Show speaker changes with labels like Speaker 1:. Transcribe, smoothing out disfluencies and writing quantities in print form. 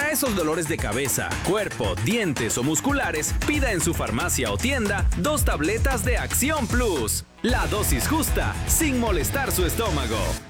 Speaker 1: Para esos dolores de cabeza, cuerpo, dientes o musculares, pida en su farmacia o tienda 2 tabletas de Acción Plus. La dosis justa, sin molestar su estómago.